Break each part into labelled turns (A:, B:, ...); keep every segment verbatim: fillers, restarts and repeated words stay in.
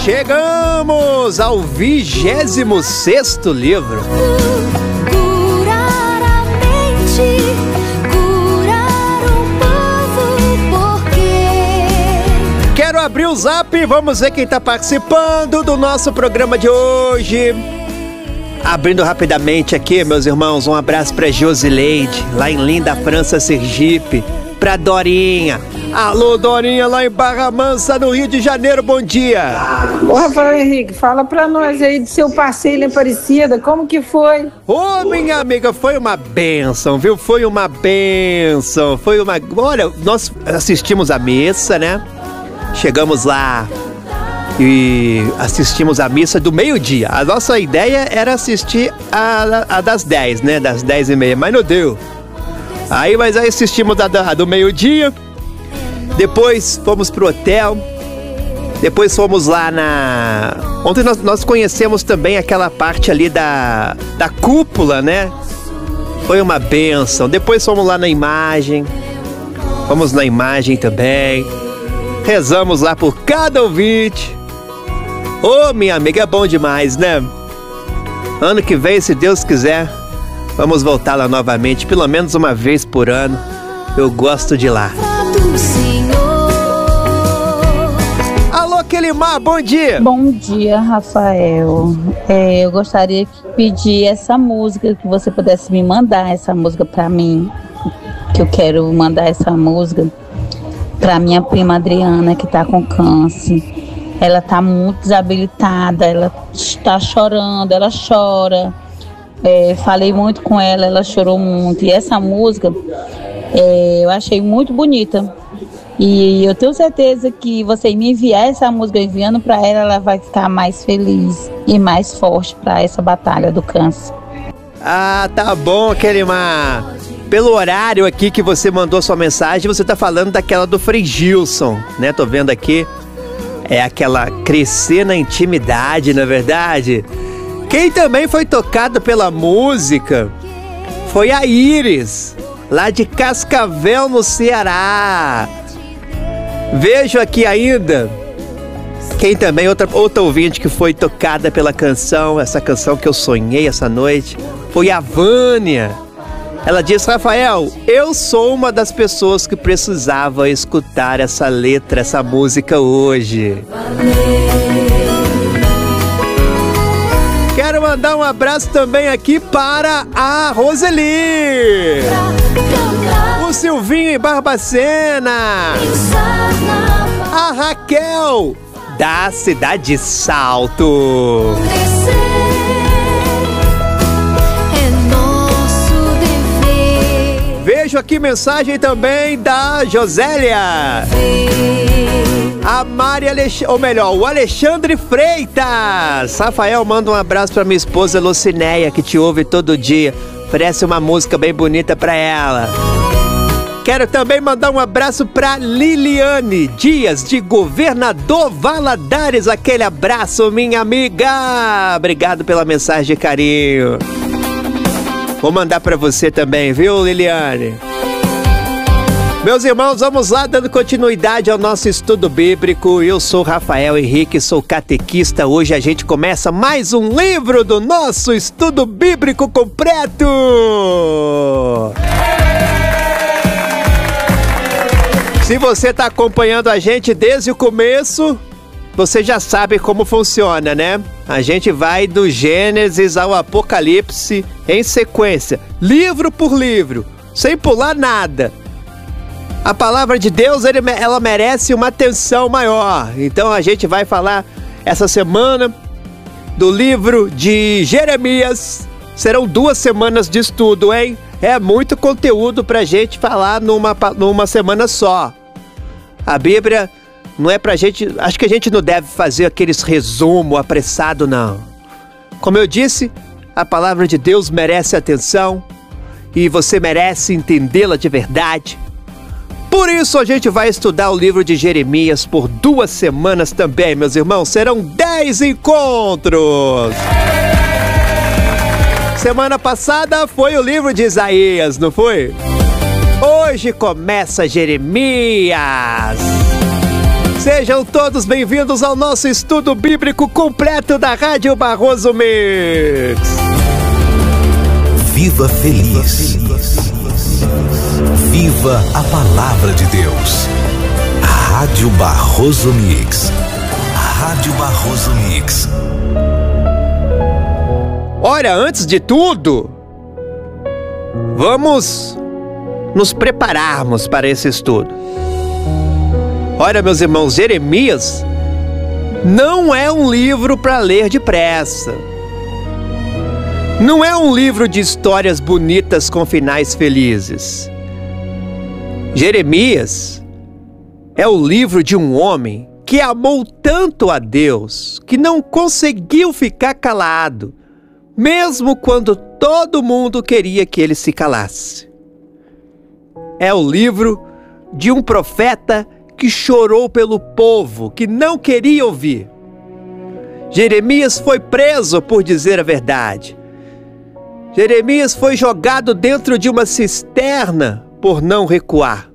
A: Chegamos ao vigésimo sexto livro.
B: Curar a mente, curar o povo, porque
A: Quero abrir o zap, vamos ver quem tá participando do nosso programa de hoje. Abrindo rapidamente aqui, meus irmãos, um abraço pra Josileide, lá em Linda, França, Sergipe. Pra Dorinha. Alô, Dorinha, lá em Barra Mansa, no Rio de Janeiro, bom dia.
C: Ô, Rafael Henrique, fala pra nós aí do seu passeio em Aparecida, como que foi?
A: Ô, minha amiga, foi uma bênção, viu? Foi uma bênção, foi uma... Olha, nós assistimos a missa, né? Chegamos lá e assistimos a missa do meio-dia. A nossa ideia era assistir a, a das dez, né? Das dez e meia, mas não deu. Aí, mas aí assistimos a, a do meio-dia. Depois fomos pro hotel. Depois fomos lá na... Ontem nós, nós conhecemos também aquela parte ali da, da cúpula, né? Foi uma bênção. Depois fomos lá na imagem. Fomos na imagem também. Rezamos lá por cada ouvinte. Ô, minha amiga, é bom demais, né? Ano que vem, se Deus quiser, vamos voltar lá novamente, pelo menos uma vez por ano. Eu gosto de ir lá. Alô, Kelimar, bom dia.
D: Bom dia, Rafael. É, eu gostaria de pedir essa música, que você pudesse me mandar essa música pra mim. Que eu quero mandar essa música pra minha prima Adriana, que tá com câncer. Ela tá muito desabilitada, ela está chorando, ela chora. É, falei muito com ela, ela chorou muito. E essa música é, eu achei muito bonita. E eu tenho certeza que você me enviar essa música, enviando para ela, ela vai ficar mais feliz e mais forte para essa batalha do câncer.
A: Ah, tá bom, Kelimar. Pelo horário aqui que você mandou sua mensagem, você tá falando daquela do Frei Gilson, né? Tô vendo aqui. É aquela Crescer na Intimidade, na verdade. Quem também foi tocado pela música foi a Iris, lá de Cascavel, no Ceará. Vejo aqui ainda quem também, outra, outra ouvinte que foi tocada pela canção, essa canção que eu sonhei essa noite, foi a Vânia. Ela disse: Rafael, eu sou uma das pessoas que precisava escutar essa letra, essa música hoje. Quero mandar um abraço também aqui para a Roseli, o Silvinho em Barbacena, a Raquel da cidade de Salto. Vejo aqui mensagem também da Josélia, a Mari Alexandre, ou melhor, o Alexandre Freitas. Rafael, manda um abraço pra minha esposa Lucinéia, que te ouve todo dia. Oferece uma música bem bonita pra ela. Quero também mandar um abraço pra Liliane Dias, de Governador Valadares. Aquele abraço, minha amiga. Obrigado pela mensagem de carinho. Vou mandar pra você também, viu, Liliane? Meus irmãos, vamos lá, dando continuidade ao nosso estudo bíblico. Eu sou Rafael Henrique, sou catequista. Hoje a gente começa mais um livro do nosso estudo bíblico completo. Se você está acompanhando a gente desde o começo, você já sabe como funciona, né? A gente vai do Gênesis ao Apocalipse em sequência, livro por livro, sem pular nada. A palavra de Deus, ele, ela merece uma atenção maior. Então a gente vai falar essa semana do livro de Jeremias. Serão duas semanas de estudo, hein? É muito conteúdo pra gente falar numa, numa semana só. A Bíblia não é pra gente... Acho que a gente não deve fazer aqueles resumo apressado, não. Como eu disse, a palavra de Deus merece atenção e você merece entendê-la de verdade. Por isso a gente vai estudar o livro de Jeremias por duas semanas também, meus irmãos. Serão dez encontros. Semana passada foi o livro de Isaías, não foi? Hoje começa Jeremias. Sejam todos bem-vindos ao nosso estudo bíblico completo da Rádio Barroso Mix.
E: Viva feliz. Viva a palavra de Deus. Rádio Barroso Mix. Rádio Barroso Mix.
A: Olha, antes de tudo, vamos nos prepararmos para esse estudo. Olha, meus irmãos, Jeremias não é um livro para ler depressa. Não é um livro de histórias bonitas com finais felizes. Jeremias é o livro de um homem que amou tanto a Deus que não conseguiu ficar calado, mesmo quando todo mundo queria que ele se calasse. É o livro de um profeta que chorou pelo povo, que não queria ouvir. Jeremias foi preso por dizer a verdade. Jeremias foi jogado dentro de uma cisterna por não recuar.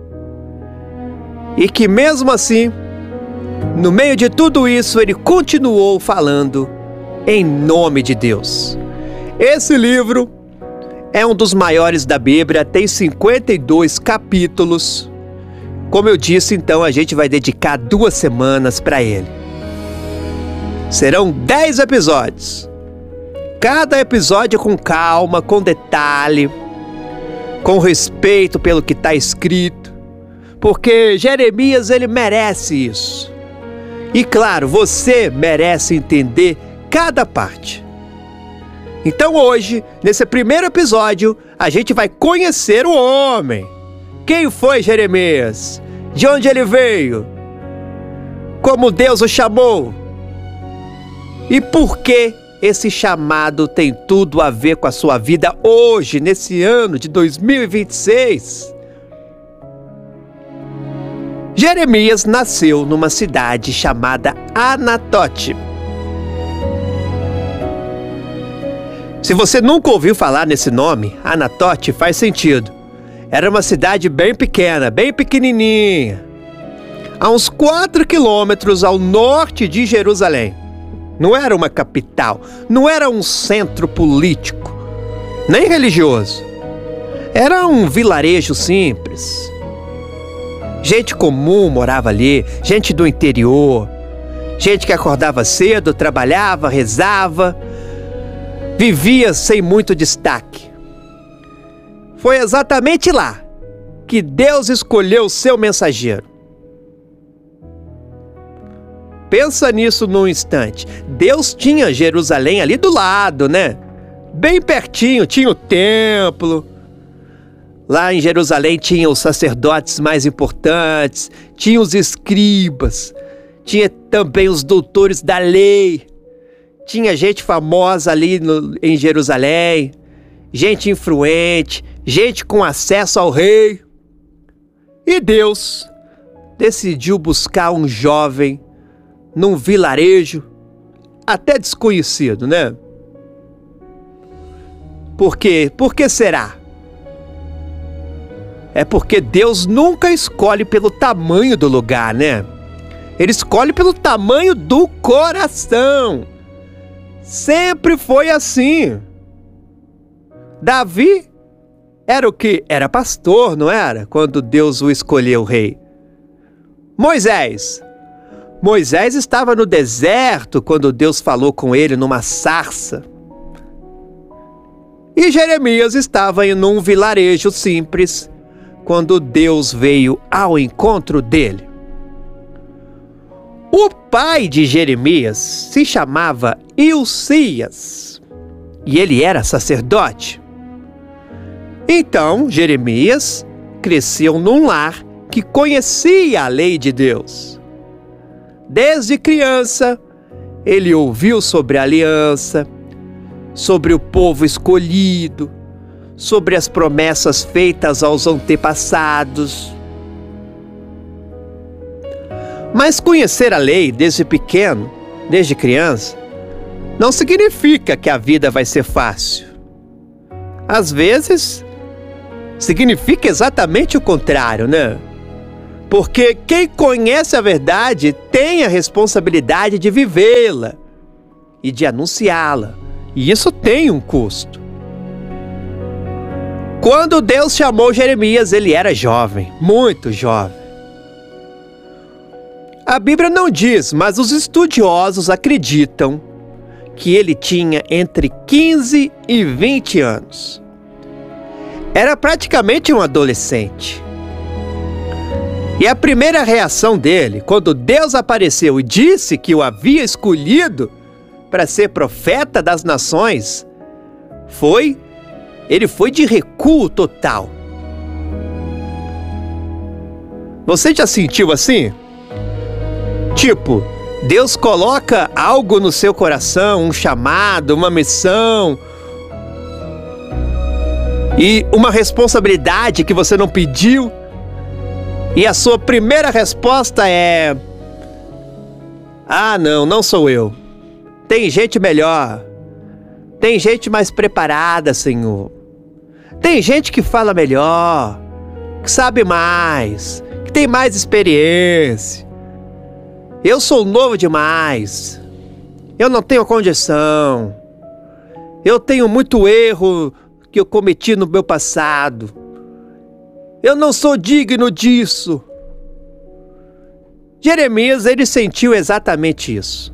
A: E que mesmo assim, no meio de tudo isso, ele continuou falando em nome de Deus. Esse livro é um dos maiores da Bíblia, tem cinquenta e dois capítulos. Como eu disse, então, a gente vai dedicar duas semanas para ele. Serão dez episódios. Cada episódio com calma, com detalhe, com respeito pelo que está escrito. Porque Jeremias, ele merece isso. E claro, você merece entender cada parte. Então hoje, nesse primeiro episódio, a gente vai conhecer o homem. Quem foi Jeremias? De onde ele veio? Como Deus o chamou? E por que esse chamado tem tudo a ver com a sua vida hoje, nesse ano de dois mil e vinte e seis? Jeremias nasceu numa cidade chamada Anatote. Se você nunca ouviu falar nesse nome, Anatote, faz sentido. Era uma cidade bem pequena, bem pequenininha, a uns quatro quilômetros ao norte de Jerusalém. Não era uma capital, não era um centro político, nem religioso. Era um vilarejo simples. Gente comum morava ali, gente do interior, gente que acordava cedo, trabalhava, rezava, vivia sem muito destaque. Foi exatamente lá que Deus escolheu o seu mensageiro. Pensa nisso num instante. Deus tinha Jerusalém ali do lado, né? Bem pertinho, tinha o templo. Lá em Jerusalém tinha os sacerdotes mais importantes, tinha os escribas, tinha também os doutores da lei. Tinha gente famosa ali no, em Jerusalém, gente influente, gente com acesso ao rei. E Deus decidiu buscar um jovem num vilarejo até desconhecido, né? Por quê? Por que será? É porque Deus nunca escolhe pelo tamanho do lugar, né? Ele escolhe pelo tamanho do coração. Sempre foi assim. Davi era o quê? Era pastor, não era? Quando Deus o escolheu rei. Moisés. Moisés estava no deserto quando Deus falou com ele numa sarça. E Jeremias estava em um vilarejo simples quando Deus veio ao encontro dele. O pai de Jeremias se chamava Hilcias e ele era sacerdote. Então Jeremias cresceu num lar que conhecia a lei de Deus. Desde criança, ele ouviu sobre a aliança, sobre o povo escolhido, sobre as promessas feitas aos antepassados. Mas conhecer a lei desde pequeno, desde criança, não significa que a vida vai ser fácil. Às vezes, significa exatamente o contrário, né? Porque quem conhece a verdade tem a responsabilidade de vivê-la e de anunciá-la. E isso tem um custo. Quando Deus chamou Jeremias, ele era jovem, muito jovem. A Bíblia não diz, mas os estudiosos acreditam que ele tinha entre quinze e vinte anos. Era praticamente um adolescente. E a primeira reação dele, quando Deus apareceu e disse que o havia escolhido para ser profeta das nações, foi, ele foi de recuo total. Você já sentiu assim? Tipo, Deus coloca algo no seu coração, um chamado, uma missão, e uma responsabilidade que você não pediu, e a sua primeira resposta é: ah, não, não sou eu. Tem gente melhor. Tem gente mais preparada, Senhor. Tem gente que fala melhor, que sabe mais, que tem mais experiência. Eu sou novo demais. Eu não tenho condição. Eu tenho muito erro que eu cometi no meu passado. Eu não sou digno disso. Jeremias, ele sentiu exatamente isso.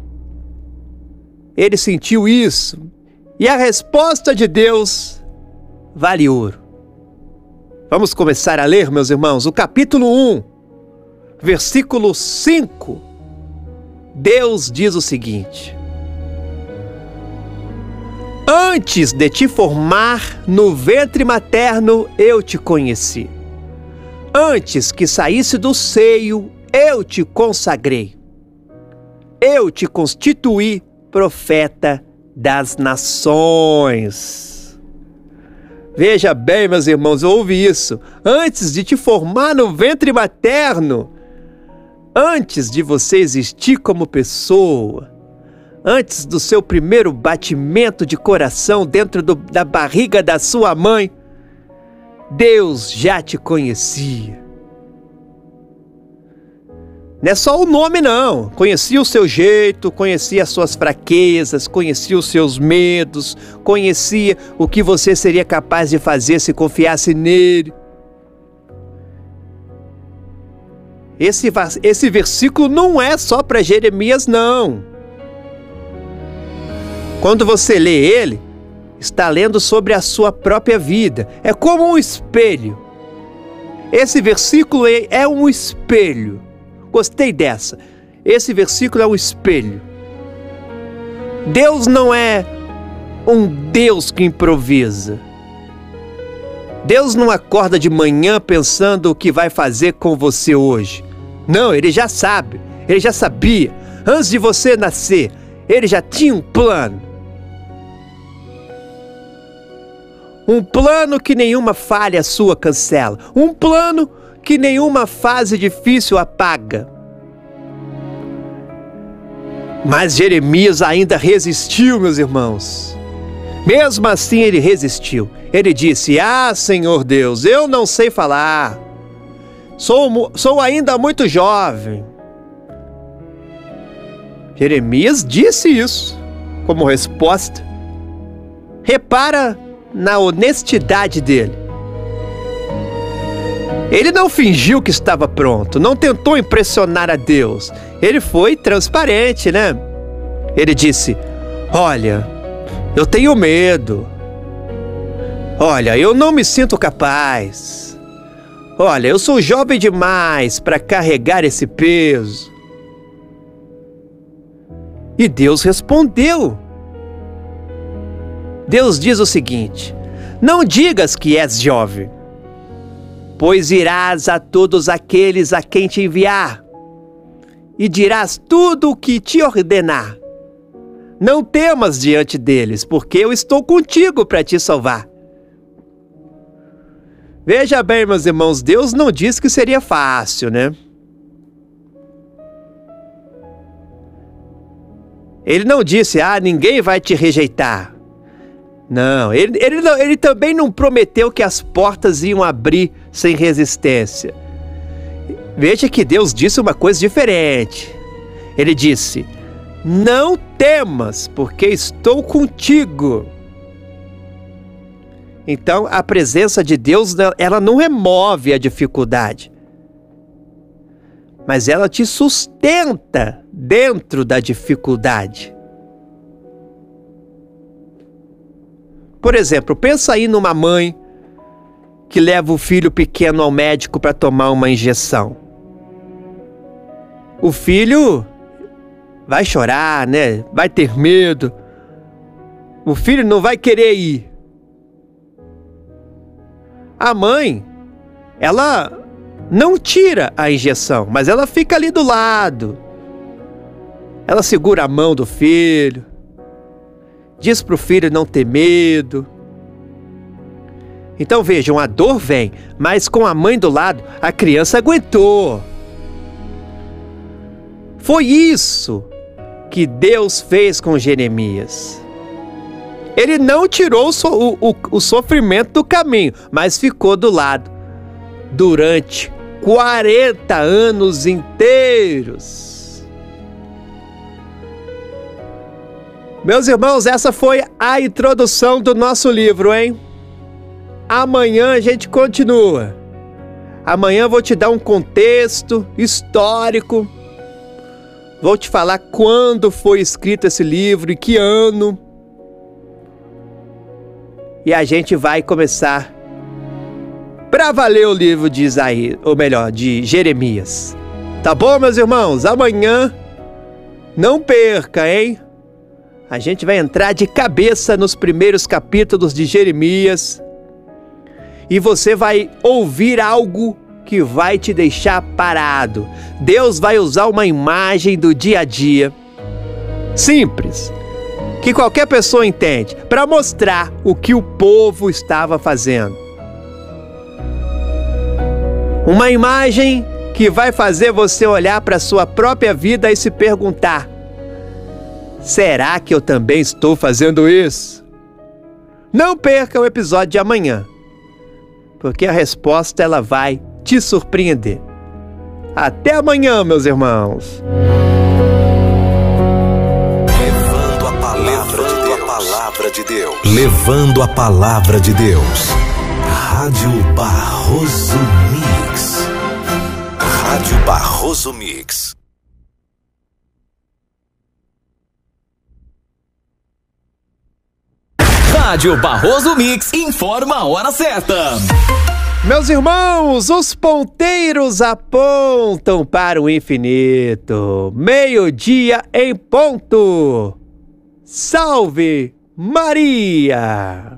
A: Ele sentiu isso. E a resposta de Deus vale ouro. Vamos começar a ler, meus irmãos, o capítulo um, versículo cinco. Deus diz o seguinte: antes de te formar no ventre materno, eu te conheci. Antes que saísse do seio, eu te consagrei. Eu te constituí profeta das nações. Veja bem, meus irmãos, ouve isso. Antes de te formar no ventre materno, antes de você existir como pessoa, antes do seu primeiro batimento de coração dentro do, da barriga da sua mãe, Deus já te conhecia. Não é só o nome, não. Conhecia o seu jeito, conhecia as suas fraquezas, conhecia os seus medos, conhecia o que você seria capaz de fazer se confiasse nele. Esse, esse versículo não é só para Jeremias, não. Quando você lê ele, está lendo sobre a sua própria vida. É como um espelho. Esse versículo é um espelho. Gostei dessa. Esse versículo é um espelho. Deus não é um Deus que improvisa. Deus não acorda de manhã pensando o que vai fazer com você hoje. Não, Ele já sabe. Ele já sabia. Antes de você nascer, Ele já tinha um plano. Um plano que nenhuma falha sua cancela. Um plano que nenhuma fase difícil apaga. Mas Jeremias ainda resistiu, meus irmãos. Mesmo assim ele resistiu. Ele disse: ah, Senhor Deus, eu não sei falar. Sou, sou ainda muito jovem. Jeremias disse isso como resposta. Repara na honestidade dele. Ele não fingiu que estava pronto, não tentou impressionar a Deus. Ele foi transparente, né? Ele disse: olha, eu tenho medo. Olha, eu não me sinto capaz. Olha, eu sou jovem demais para carregar esse peso. E Deus respondeu. Deus diz o seguinte: não digas que és jovem, pois irás a todos aqueles a quem te enviar, e dirás tudo o que te ordenar. Não temas diante deles, porque eu estou contigo para te salvar. Veja bem, meus irmãos, Deus não disse que seria fácil, né? Ele não disse: ah, ninguém vai te rejeitar. Não, ele, ele, não, ele também não prometeu que as portas iam abrir sem resistência. Veja que Deus disse uma coisa diferente. Ele disse: não temas, porque estou contigo. Então, a presença de Deus, ela não remove a dificuldade, mas ela te sustenta dentro da dificuldade. Por exemplo, pensa aí numa mãe que leva o filho pequeno ao médico para tomar uma injeção. O filho vai chorar, né? Vai ter medo. O filho não vai querer ir. A mãe, ela não tira a injeção, mas ela fica ali do lado. Ela segura a mão do filho, diz para o filho não ter medo. Então vejam, a dor vem, mas com a mãe do lado, a criança aguentou. Foi isso que Deus fez com Jeremias. Ele não tirou o, so, o, o, o sofrimento do caminho, mas ficou do lado durante quarenta anos inteiros. Meus irmãos, essa foi a introdução do nosso livro, hein? Amanhã a gente continua. Amanhã eu vou te dar um contexto histórico. Vou te falar quando foi escrito esse livro e que ano. E a gente vai começar para valer o livro de Isaías, ou melhor, de Jeremias. Tá bom, meus irmãos? Amanhã, não perca, hein? A gente vai entrar de cabeça nos primeiros capítulos de Jeremias. E você vai ouvir algo que vai te deixar parado. Deus vai usar uma imagem do dia a dia, simples, que qualquer pessoa entende, para mostrar o que o povo estava fazendo. Uma imagem que vai fazer você olhar para a sua própria vida e se perguntar: será que eu também estou fazendo isso? Não perca o episódio de amanhã, porque a resposta ela vai te surpreender. Até amanhã, meus irmãos.
E: Levando a palavra de Deus. A palavra de Deus. Levando a palavra de Deus. Rádio Barroso Mix. Rádio Barroso Mix.
F: Rádio Barroso Mix informa a hora certa.
A: Meus irmãos, os ponteiros apontam para o infinito. Meio-dia em ponto. Salve Maria!